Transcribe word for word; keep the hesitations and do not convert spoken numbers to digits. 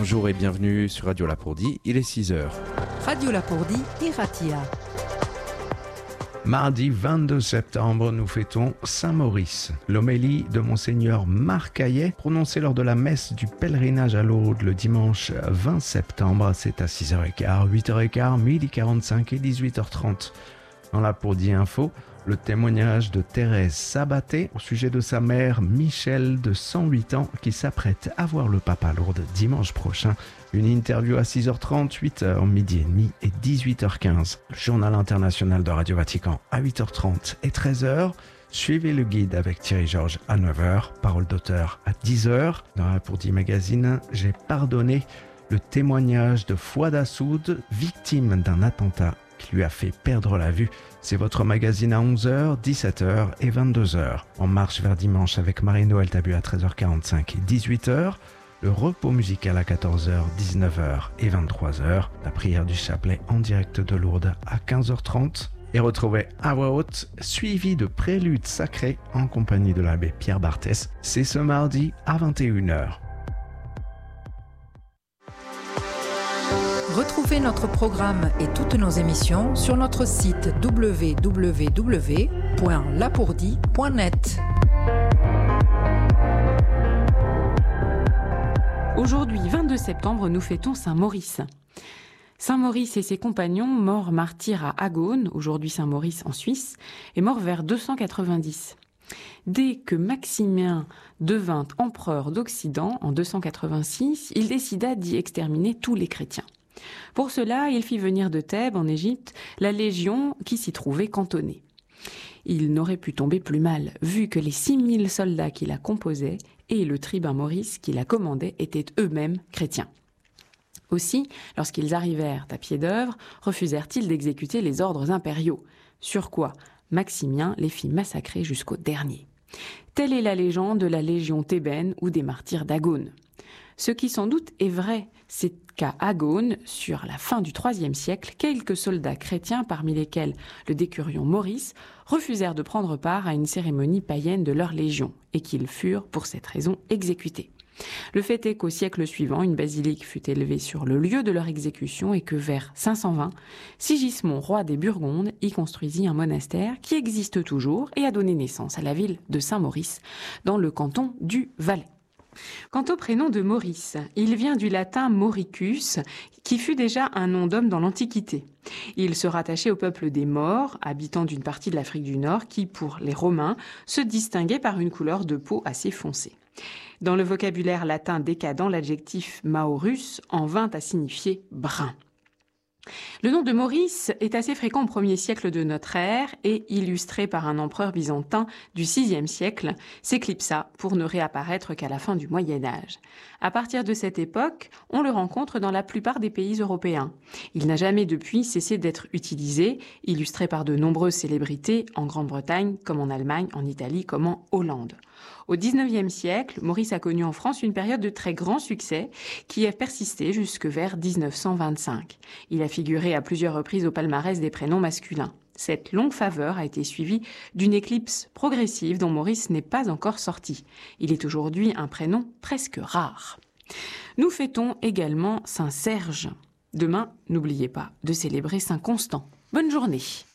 Bonjour et bienvenue sur Radio Lapourdie, il est six heures. Radio Lapourdie, Iratia. Mardi vingt-deux septembre, nous fêtons Saint-Maurice. L'homélie de Monseigneur Marc Hayet, prononcée lors de la messe du pèlerinage à Lourdes le dimanche vingt septembre, c'est à six heures quinze, huit heures quinze, midi quarante-cinq et dix-huit heures trente. Dans Lapourdie Info, le témoignage de Thérèse Sabaté au sujet de sa mère Michel de cent huit ans qui s'apprête à voir le pape à Lourdes dimanche prochain. Une interview à six heures trente, huit heures, midi et demi et dix-huit heures quinze. Le journal international de Radio Vatican à huit heures trente et treize heures. Suivez le guide avec Thierry Georges à neuf heures. Parole d'auteur à dix heures. Dans Lapourdie Magazine, j'ai pardonné le témoignage de Fouad Assoud, victime d'un attentat qui lui a fait perdre la vue. C'est votre magazine à onze heures, dix-sept heures et vingt-deux heures. En marche vers dimanche avec Marie-Noël Tabu à treize heures quarante-cinq et dix-huit heures. Le repos musical à quatorze heures, dix-neuf heures et vingt-trois heures. La prière du chapelet en direct de Lourdes à quinze heures trente. Et retrouvez à voix haute, suivi de préludes sacrés en compagnie de l'abbé Pierre Barthès. C'est ce mardi à vingt et une heures. Retrouvez notre programme et toutes nos émissions sur notre site w w w point lapourdie point net. Aujourd'hui, vingt-deux septembre, nous fêtons Saint-Maurice. Saint-Maurice et ses compagnons, morts martyrs à Agone, aujourd'hui Saint-Maurice en Suisse, est mort vers deux cent quatre-vingt-dix. Dès que Maximien devint empereur d'Occident en deux cent quatre-vingt-six, il décida d'y exterminer tous les chrétiens. Pour cela, il fit venir de Thèbes, en Égypte, la légion qui s'y trouvait cantonnée. Il n'aurait pu tomber plus mal, vu que les six mille soldats qui la composaient et le tribun Maurice qui la commandait étaient eux-mêmes chrétiens. Aussi, lorsqu'ils arrivèrent à pied d'œuvre, refusèrent-ils d'exécuter les ordres impériaux, sur quoi Maximien les fit massacrer jusqu'au dernier. Telle est la légende de la légion thébaine ou des martyrs d'Agone. Ce qui sans doute est vrai, c'est qu'à Agone, sur la fin du troisième siècle, quelques soldats chrétiens, parmi lesquels le décurion Maurice, refusèrent de prendre part à une cérémonie païenne de leur légion, et qu'ils furent, pour cette raison, exécutés. Le fait est qu'au siècle suivant, une basilique fut élevée sur le lieu de leur exécution et que vers cinq cent vingt, Sigismond, roi des Burgondes, y construisit un monastère qui existe toujours et a donné naissance à la ville de Saint-Maurice, dans le canton du Valais. Quant au prénom de Maurice, il vient du latin Mauricus, qui fut déjà un nom d'homme dans l'Antiquité. Il se rattachait au peuple des Maures, habitants d'une partie de l'Afrique du Nord, qui, pour les Romains, se distinguait par une couleur de peau assez foncée. Dans le vocabulaire latin décadent, l'adjectif maurus en vint à signifier brun. Le nom de Maurice est assez fréquent au premier siècle de notre ère et, illustré par un empereur byzantin du sixième siècle, s'éclipsa pour ne réapparaître qu'à la fin du Moyen-Âge. À partir de cette époque, on le rencontre dans la plupart des pays européens. Il n'a jamais depuis cessé d'être utilisé, illustré par de nombreuses célébrités en Grande-Bretagne, comme en Allemagne, en Italie, comme en Hollande. Au dix-neuvième siècle, Maurice a connu en France une période de très grand succès qui a persisté jusque vers dix-neuf cent vingt-cinq. Il a figuré à plusieurs reprises au palmarès des prénoms masculins. Cette longue faveur a été suivie d'une éclipse progressive dont Maurice n'est pas encore sorti. Il est aujourd'hui un prénom presque rare. Nous fêtons également Saint Serge. Demain, n'oubliez pas de célébrer Saint Constant. Bonne journée.